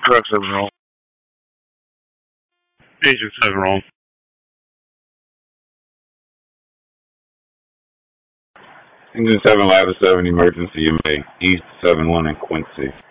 Truck 7 wrong. Engine 7 wrong. Engine 7, ladder 7, emergency, you may. East 7-1 in Quincy.